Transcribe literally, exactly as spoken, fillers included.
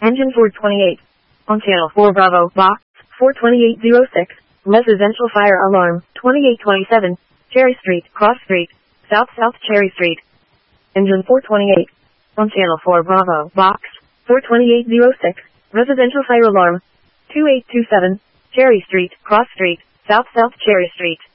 Engine four twenty-eight. On channel four Bravo, box, four twenty-eight oh six, residential fire alarm, twenty-eight twenty-seven, Cherry Street, Cross Street, South South Cherry Street. Engine four twenty-eight. On channel four Bravo, box, four twenty-eight oh six, residential fire alarm, two eight two seven, Cherry Street, Cross Street, South South Cherry Street.